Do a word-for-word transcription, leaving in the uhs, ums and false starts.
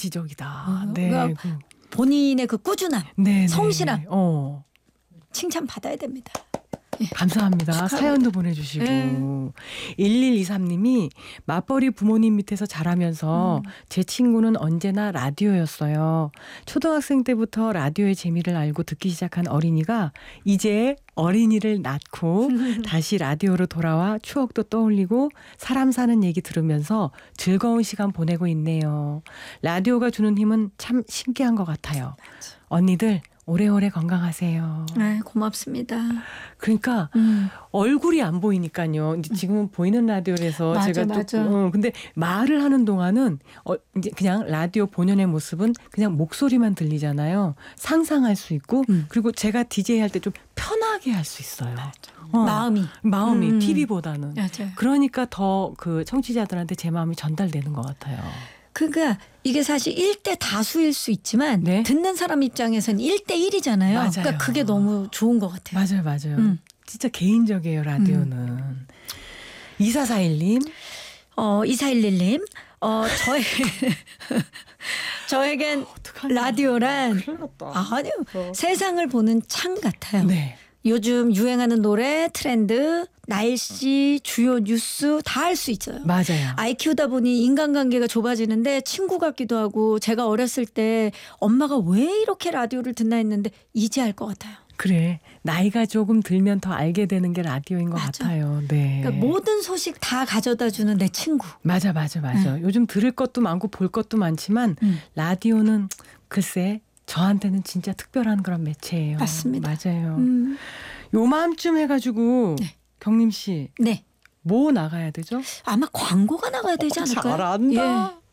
지적이다. 어, 네. 그러니까 본인의 그 꾸준함, 네, 성실함 네. 어. 칭찬 받아야 됩니다. 감사합니다. 축하합니다. 사연도 보내주시고. 네. 일일이삼님이 맞벌이 부모님 밑에서 자라면서 음. 제 친구는 언제나 라디오였어요. 초등학생 때부터 라디오의 재미를 알고 듣기 시작한 어린이가 이제 어린이를 낳고 다시 라디오로 돌아와 추억도 떠올리고 사람 사는 얘기 들으면서 즐거운 시간 보내고 있네요. 라디오가 주는 힘은 참 신기한 것 같아요. 언니들 오래오래 건강하세요. 네, 고맙습니다. 그러니까 음. 얼굴이 안 보이니까요. 이제 지금은 보이는 라디오라서 맞아, 제가 또 맞아. 어, 근데 말을 하는 동안은 어, 이제 그냥 라디오 본연의 모습은 그냥 목소리만 들리잖아요. 상상할 수 있고 음. 그리고 제가 디제이 할 때 좀 편하게 할 수 있어요. 어, 마음이 마음이 음. 티비보다는. 맞아요. 그러니까 더 그 청취자들한테 제 마음이 전달되는 것 같아요. 그러니까 이게 사실 일 대 다수일 수 있지만 네. 듣는 사람 입장에서는 일 대 일이잖아요. 맞아요. 그러니까 그게 너무 좋은 것 같아요. 맞아요, 맞아요. 음. 진짜 개인적이에요, 라디오는. 이사사일님. 어, 이사일일님. 어, 저의 저에겐 라디오란 큰일 났다. 아니요. 어. 세상을 보는 창 같아요. 네. 요즘 유행하는 노래, 트렌드, 날씨, 주요 뉴스 다 알 수 있어요. 맞아요. 아이 키우다 보니 인간관계가 좁아지는데 친구 같기도 하고 제가 어렸을 때 엄마가 왜 이렇게 라디오를 듣나 했는데 이제 알 것 같아요. 그래. 나이가 조금 들면 더 알게 되는 게 라디오인 것 맞아. 같아요. 네. 그러니까 모든 소식 다 가져다 주는 내 친구. 맞아, 맞아, 맞아. 응. 요즘 들을 것도 많고 볼 것도 많지만 음. 라디오는 글쎄 저한테는 진짜 특별한 그런 매체예요. 맞습니다. 맞아요. 음. 요맘쯤 해가지고 네. 경림 씨 네. 뭐 나가야 되죠? 아마 광고가 나가야 되지 않을까요? 잘 안다. 예.